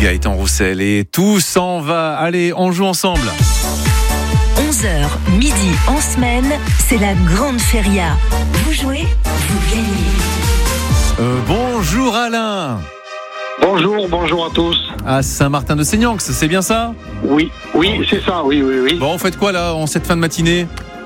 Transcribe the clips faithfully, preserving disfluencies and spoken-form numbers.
Gaëtan Roussel et tout s'en va. Allez, on joue ensemble. onze heures midi en semaine, c'est la grande feria. Vous jouez, vous gagnez. Euh, bonjour Alain. Bonjour, bonjour à tous. À Saint-Martin-de-Seignanx, c'est bien ça ? Oui, oui, c'est ça, oui, oui, oui. Bon, vous faites quoi là en cette fin de matinée ?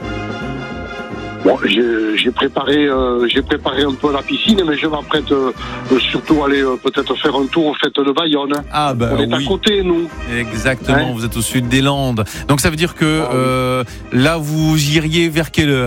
Bon, j'ai, j'ai préparé, euh, j'ai préparé un peu la piscine, mais je m'apprête euh, surtout à aller euh, peut-être faire un tour aux fêtes de Bayonne. Ah bah On est oui. à côté, nous. Exactement, Ouais. vous êtes au sud des Landes. Donc ça veut dire que Ah oui. euh, là vous iriez vers quelle heure ?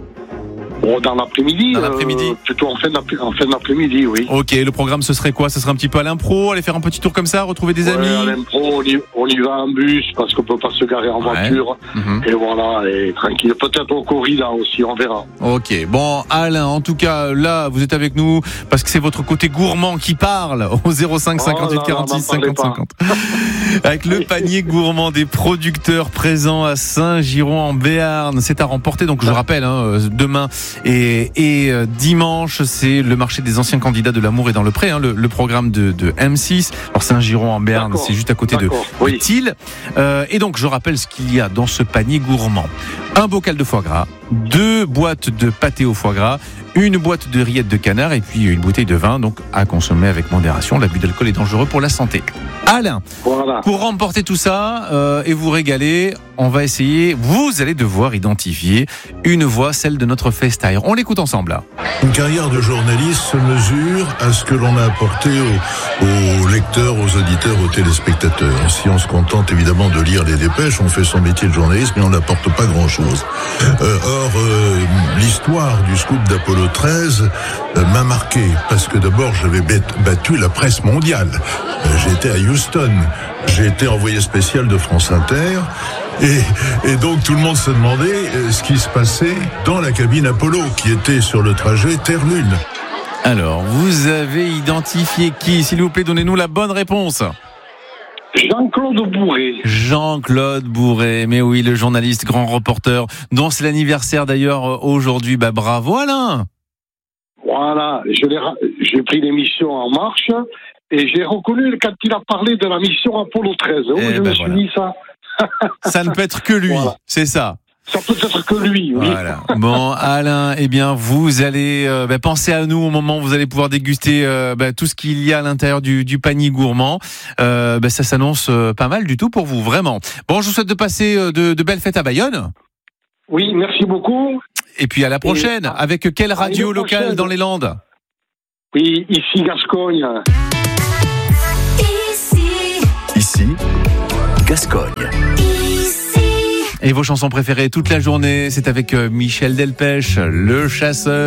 Bon, dans l'après-midi. Dans l'après-midi. euh, Plutôt en fin, d'après, en fin d'après-midi, oui. Ok, le programme ce serait quoi ? Ce serait un petit peu à l'impro, aller faire un petit tour comme ça, retrouver des Ouais, amis ? à l'impro, on y, on y va en bus parce qu'on peut pas se garer en Ouais. voiture. Mhm. Et voilà, et tranquille. Peut-être au corrida aussi, on verra. Ok, bon Alain, en tout cas là vous êtes avec nous parce que c'est votre côté gourmand qui parle au zéro cinq cinquante-huit Oh là là, quarante-six n'en parlez cinquante cinquante. Avec le panier gourmand des producteurs présents à Saint-Giron en Béarn. C'est à remporter, donc je rappelle, hein, demain et, et euh, dimanche, c'est le marché des anciens candidats de l'amour et dans le pré, hein, le, le programme de, de M six. Alors Saint-Giron en Béarn, D'accord. c'est juste à côté de, D'accord, de oui. Thiel. Euh, et donc je rappelle ce qu'il y a dans ce panier gourmand. Un bocal de foie gras, deux boîtes de pâté au foie gras, une boîte de rillettes de canard et puis une bouteille de vin, donc à consommer avec modération. L'abus d'alcool est dangereux pour la santé. Alain, Voilà. pour remporter tout ça euh, et vous régaler, on va essayer, vous allez devoir identifier une voix, celle de notre FaceTime. On l'écoute ensemble là. Une carrière de journaliste se mesure à ce que l'on a apporté aux, aux lecteurs, aux auditeurs, aux téléspectateurs. Si on se contente évidemment de lire les dépêches, on fait son métier de journaliste, mais on n'apporte pas grand-chose. Euh, or, euh, l'histoire du scoop d'Apollo treize euh, m'a marqué, parce que d'abord j'avais battu la presse mondiale. Euh, J'étais à Houston, j'ai été envoyé spécial de France Inter. Et, et donc tout le monde se demandait ce qui se passait dans la cabine Apollo, qui était sur le trajet Terre-Lune. Alors, vous avez identifié qui ? S'il vous plaît, donnez-nous la bonne réponse. Jean-Claude Bourré. Jean-Claude Bourré, mais oui, le journaliste, grand reporter, dont c'est l'anniversaire d'ailleurs aujourd'hui. Bah bravo Alain. Voilà, je l'ai, ra- j'ai pris l'émission En Marche et j'ai reconnu quand il a parlé de la mission Apollo treize. Oh, Eh je ben me suis voilà. dit ça. Ça ne peut être que lui, Voilà. c'est ça. Ça peut être que lui, oui. Voilà. Bon, Alain, eh bien, vous allez euh, bah, penser à nous au moment où vous allez pouvoir déguster euh, bah, tout ce qu'il y a à l'intérieur du, du panier gourmand. Euh, bah, ça s'annonce euh, pas mal du tout pour vous, vraiment. Bon, je vous souhaite de passer euh, de, de belles fêtes à Bayonne. Oui, merci beaucoup. Et puis à la prochaine. Et, Avec quelle radio une locale prochaine. dans les Landes ? Oui, ici Gascogne. Ici, Gascogne. Et vos chansons préférées toute la journée, c'est avec euh, Michel Delpech, le chasseur.